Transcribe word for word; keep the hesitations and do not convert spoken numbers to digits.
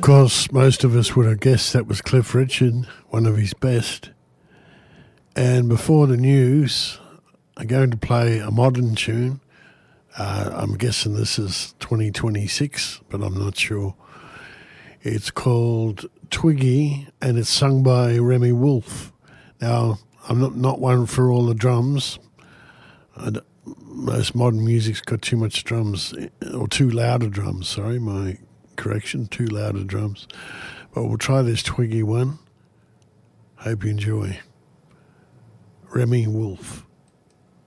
course, most of us would have guessed that was Cliff Richard, one of his best. And before the news, I'm going to play a modern tune. Uh, I'm guessing this is twenty twenty-six, but I'm not sure. It's called Twiggy, and it's sung by Remy Wolf. Now, I'm not, not one for all the drums. Most modern music's got too much drums, or too louder drums, sorry, my correction, too louder drums. But we'll try this Twiggy one. Hope you enjoy. Remy Wolf.